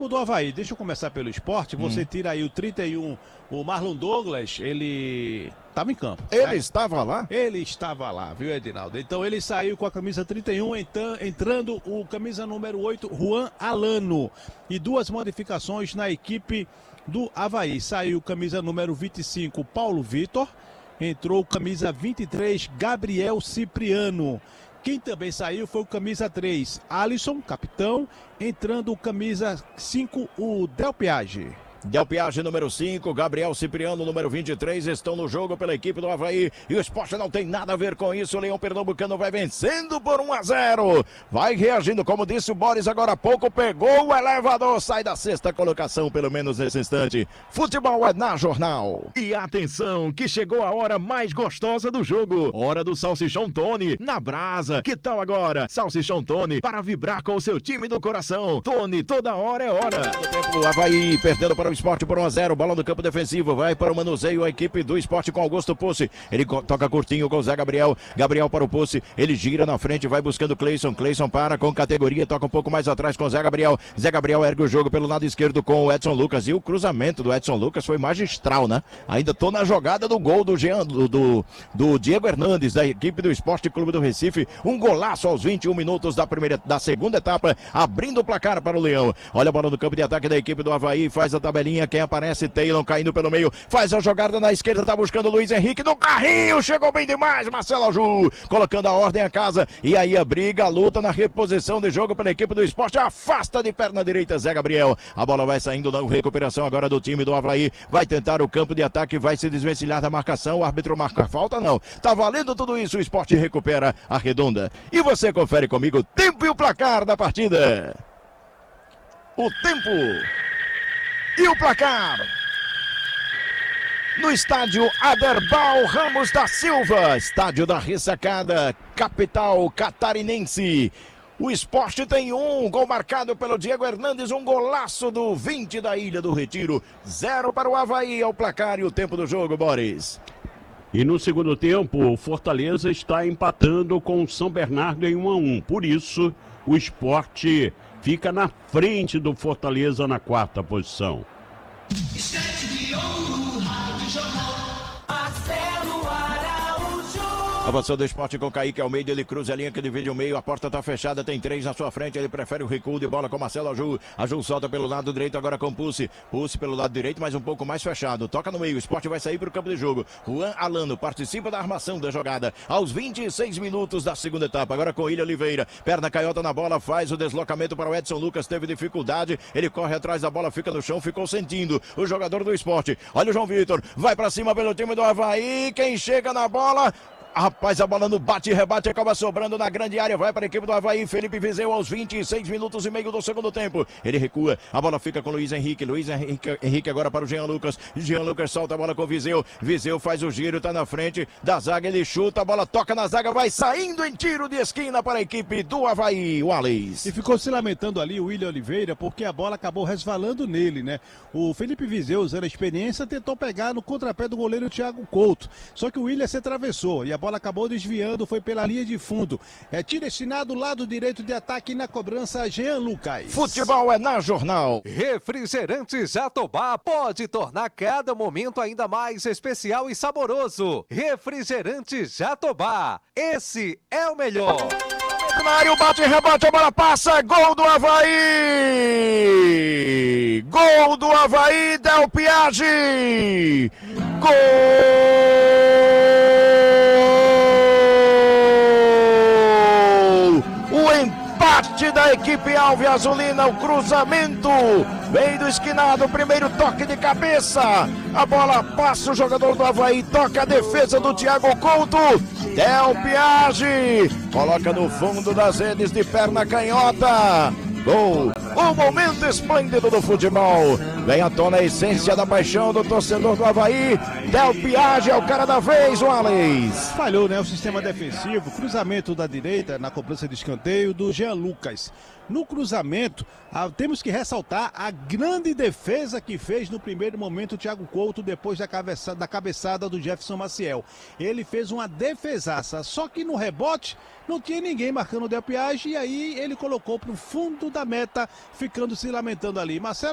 do Avaí, deixa eu começar pelo Sport. Você tira aí o 31, o Marlon Douglas, ele estava em campo. Ele estava lá? Ele estava lá, viu, Edinaldo? Então ele saiu com a camisa 31, entrando o camisa número 8, Juan Alano. E duas modificações na equipe do Avaí. Saiu camisa número 25, Paulo Vitor. Entrou camisa 23, Gabriel Cipriano. Quem também saiu foi o camisa 3, Alisson, capitão. Entrando o camisa 5, o Del Piage. Del Piage, número 5, Gabriel Cipriano, número 23, estão no jogo pela equipe do Avaí. E o Sport não tem nada a ver com isso. O Leão Pernambucano vai vencendo por 1-0. Vai reagindo, como disse o Boris agora há pouco. Pegou o elevador, sai da sexta colocação, pelo menos nesse instante. Futebol é na Jornal. E atenção, que chegou a hora mais gostosa do jogo. Hora do Salsichão Tony, na brasa. Que tal agora? Salsichão Tony, para vibrar com o seu time do coração. Tony, toda hora é hora. O Avaí perdendo para o Sport por 1-0, bola no campo defensivo, vai para o manuseio a equipe do Sport com Augusto Pucci, ele toca curtinho com o Zé Gabriel, Gabriel para o Pucci, ele gira na frente, vai buscando Cleison para com categoria, toca um pouco mais atrás com o Zé Gabriel ergue o jogo pelo lado esquerdo com o Edson Lucas, e o cruzamento do Edson Lucas foi magistral, né? Ainda tô na jogada do gol do Diego Hernandes, da equipe do Sport Clube do Recife, um golaço aos 21 minutos da segunda etapa, abrindo o placar para o Leão. Olha a bola no campo de ataque da equipe do Avaí, faz a tabela. Quem aparece, Taylor caindo pelo meio, faz a jogada na esquerda, tá buscando o Luiz Henrique no carrinho, chegou bem demais, Marcelo Aju, colocando a ordem à casa, e aí a briga, a luta na reposição de jogo pela equipe do Sport, afasta de perna direita Zé Gabriel, a bola vai saindo na recuperação agora do time do Avaí, vai tentar o campo de ataque, vai se desvencilhar da marcação, o árbitro marca falta, não, tá valendo tudo isso, o Sport recupera a redonda, e você confere comigo o tempo e o placar da partida. O tempo e o placar no estádio Aderbal Ramos da Silva, estádio da ressacada, capital catarinense. O Sport tem um gol marcado pelo Diego Hernandes, um golaço do 20 da Ilha do Retiro. 0 para o Avaí ao placar e o tempo do jogo, Boris. E no segundo tempo, o Fortaleza está empatando com o São Bernardo em 1-1. Por isso, o Sport fica na frente do Fortaleza na quarta posição. Avançou do Sport com o Kaique Almeida, ele cruza a linha que divide o meio, a porta tá fechada, tem 3 na sua frente, ele prefere o recuo de bola com Marcelo Aju. Aju solta pelo lado direito agora com Pucci pelo lado direito, mas um pouco mais fechado, toca no meio, o Sport vai sair para o campo de jogo. Juan Alano participa da armação da jogada, aos 26 minutos da segunda etapa, agora com Ilha Oliveira, perna canhota na bola, faz o deslocamento para o Edson Lucas, teve dificuldade, ele corre atrás da bola, fica no chão, ficou sentindo o jogador do Sport. Olha o João Vitor, vai para cima pelo time do Avaí, quem chega na bola... Rapaz, a bola no bate e rebate acaba sobrando na grande área, vai para a equipe do Avaí, Felipe Viseu aos 26 minutos e meio do segundo tempo, ele recua, a bola fica com Luiz Henrique agora para o Jean Lucas solta a bola com Viseu faz o giro, tá na frente da zaga, ele chuta, a bola toca na zaga, vai saindo em tiro de esquina para a equipe do Avaí, o Alex. E ficou se lamentando ali o William Oliveira, porque a bola acabou resvalando nele, né? O Felipe Viseu, usando a experiência, tentou pegar no contrapé do goleiro Thiago Couto, só que o William se atravessou e a bola acabou desviando, foi pela linha de fundo. É tiro destinado, lado direito de ataque na cobrança, Jean Lucas. Futebol é na Jornal. Refrigerante Jatobá pode tornar cada momento ainda mais especial e saboroso. Refrigerante Jatobá, esse é o melhor. Na área, o bate e rebate, a bola passa, gol do Avaí! Gol do Avaí, Del Piage! Gol! O empate da equipe Alve Azulina, o cruzamento vem do esquinado, primeiro toque de cabeça, a bola passa, o jogador do Avaí toca a defesa do Thiago Couto, Del Piage coloca no fundo das redes de perna canhota. Gol! O momento esplêndido do futebol. Vem à tona a essência da paixão do torcedor do Avaí. Del Piage é o cara da vez, o Alex. Falhou, né? O sistema defensivo. Cruzamento da direita na cobrança de escanteio do Jean Lucas. No cruzamento, temos que ressaltar a grande defesa que fez no primeiro momento o Thiago Couto depois da cabeçada do Jefferson Maciel. Ele fez uma defesaça, só que no rebote não tinha ninguém marcando o Del Piage e aí ele colocou para o fundo da meta ficando se lamentando ali. Marcelo